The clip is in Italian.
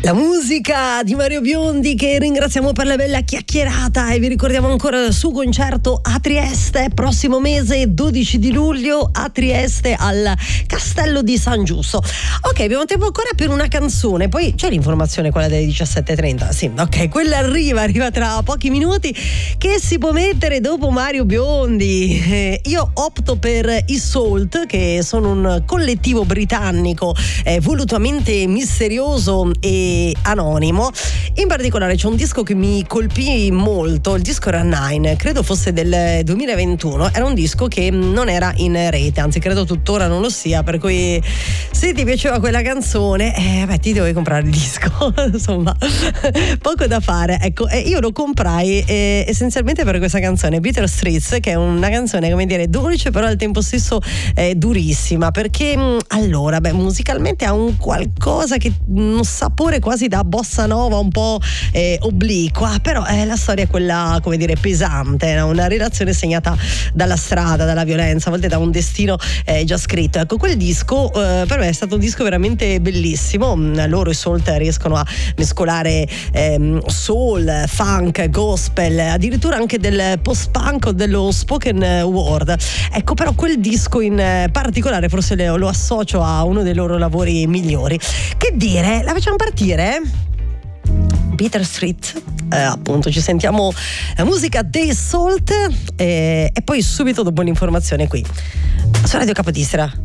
La musica di Mario Biondi, che ringraziamo per la bella chiacchierata, e vi ricordiamo ancora il suo concerto a Trieste prossimo mese 12 di luglio a Trieste al Castello di San Giusto. Ok, abbiamo tempo ancora per una canzone, poi c'è l'informazione, quella delle 17:30. Sì, ok, quella arriva tra pochi minuti, che si può mettere dopo Mario Biondi. Io opto per i Salt, che sono un collettivo britannico volutamente misterioso e anonimo. In particolare c'è un disco che mi colpì molto, il disco era Nine, credo fosse del 2021, era un disco che non era in rete, anzi credo tuttora non lo sia, per cui se ti piaceva quella canzone ti dovevi comprare il disco. Insomma, poco da fare. Ecco, io lo comprai essenzialmente per questa canzone, Bitter Streets, che è una canzone, come dire, dolce però al tempo stesso durissima, perché allora, musicalmente ha un qualcosa che un sapore quasi da bossa nova, un po' obliqua, però la storia è quella, come dire, pesante, no? Una relazione segnata dalla strada, dalla violenza, a volte da un destino già scritto. Ecco, quel disco per me è stato un disco veramente bellissimo. Loro, i Salt, riescono a mescolare soul, funk, gospel, addirittura anche del post-punk o dello spoken word. Ecco, però quel disco in particolare forse lo associo a uno dei loro lavori migliori. Che dire, la facciamo partire? Bitter Street, appunto, ci sentiamo la musica dei Salt e poi subito dopo l'informazione qui su Radio Capodistria.